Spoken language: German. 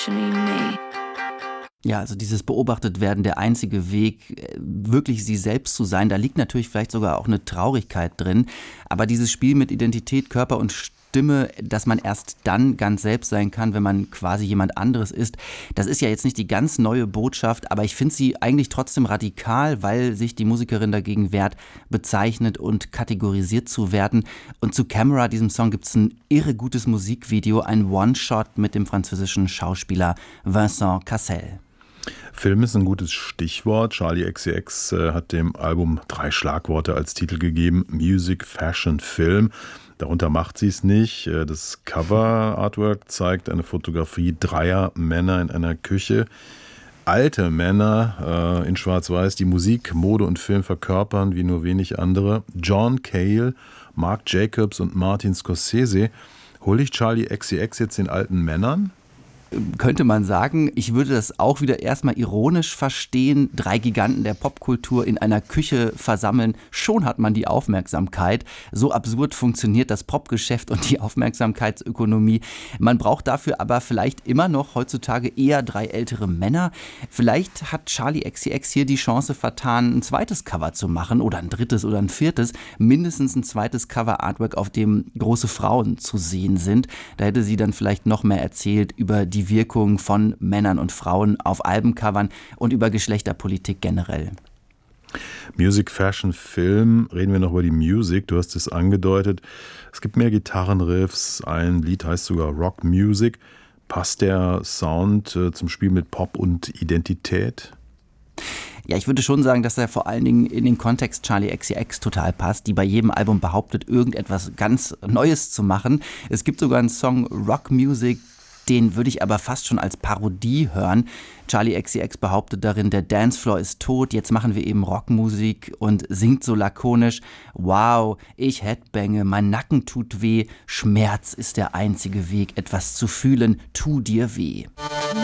Ja, also dieses beobachtet werden, der einzige Weg, wirklich sie selbst zu sein, da liegt natürlich vielleicht sogar auch eine Traurigkeit drin. Aber dieses Spiel mit Identität, Körper und Stimme, dass man erst dann ganz selbst sein kann, wenn man quasi jemand anderes ist, das ist ja jetzt nicht die ganz neue Botschaft, aber ich finde sie eigentlich trotzdem radikal, weil sich die Musikerin dagegen wehrt, bezeichnet und kategorisiert zu werden. Und zu Camera, diesem Song, gibt es ein irre gutes Musikvideo, ein One-Shot mit dem französischen Schauspieler Vincent Cassel. Film ist ein gutes Stichwort. Charli XCX hat dem Album 3 Schlagworte als Titel gegeben: Music, Fashion, Film. Darunter macht sie es nicht. Das Cover-Artwork zeigt eine Fotografie dreier Männer in einer Küche. Alte Männer in Schwarz-Weiß, die Musik, Mode und Film verkörpern wie nur wenig andere. John Cale, Marc Jacobs und Martin Scorsese. Hole ich Charli XCX jetzt den alten Männern? Könnte man sagen, ich würde das auch wieder erstmal ironisch verstehen. 3 Giganten der Popkultur in einer Küche versammeln, schon hat man die Aufmerksamkeit. So absurd funktioniert das Popgeschäft und die Aufmerksamkeitsökonomie. Man braucht dafür aber vielleicht immer noch heutzutage eher 3 ältere Männer. Vielleicht hat Charli XCX hier die Chance vertan, ein zweites Cover zu machen oder ein drittes oder ein viertes. Mindestens ein zweites Cover-Artwork, auf dem große Frauen zu sehen sind. Da hätte sie dann vielleicht noch mehr erzählt über die Wirkung von Männern und Frauen auf Albencovern und über Geschlechterpolitik generell. Music, Fashion, Film. Reden wir noch über die Musik. Du hast es angedeutet. Es gibt mehr Gitarrenriffs. Ein Lied heißt sogar Rock Music. Passt der Sound zum Spiel mit Pop und Identität? Ja, ich würde schon sagen, dass er vor allen Dingen in den Kontext Charli XCX total passt, die bei jedem Album behauptet, irgendetwas ganz Neues zu machen. Es gibt sogar einen Song Rock Music, den würde ich aber fast schon als Parodie hören. Charli XCX behauptet darin, der Dancefloor ist tot, jetzt machen wir eben Rockmusik, und singt so lakonisch: Wow, ich headbange, mein Nacken tut weh, Schmerz ist der einzige Weg, etwas zu fühlen, tu dir weh.